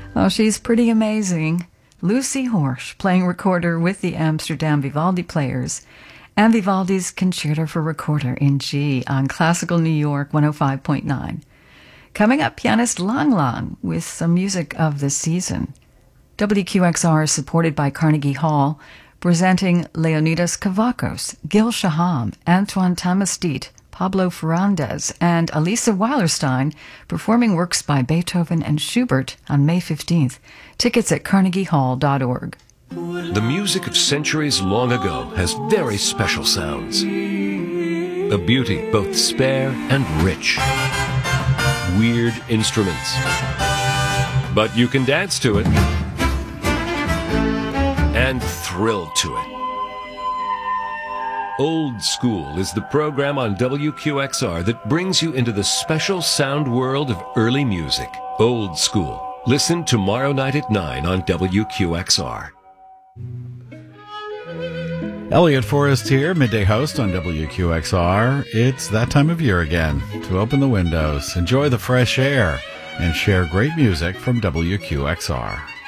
Oh, she's pretty amazing. Lucy Horsch, playing recorder with the Amsterdam Vivaldi Players, and Vivaldi's Concerto for Recorder in G on Classical New York 105.9. Coming up, pianist Lang Lang with some music of the season. WQXR is supported by Carnegie Hall, presenting Leonidas Kavakos, Gil Shaham, Antoine Tamastite, Pablo Ferrandez, and Alisa Weilerstein performing works by Beethoven and Schubert on May 15th. Tickets at carnegiehall.org. The music of centuries long ago has very special sounds. A beauty both spare and rich. Weird instruments. But you can dance to it and thrill to it. Old School is the program on WQXR that brings you into the special sound world of early music. Old School. Listen tomorrow night at 9 on WQXR. Elliot Forrest here, midday host on WQXR. It's that time of year again to open the windows, enjoy the fresh air, and share great music from WQXR.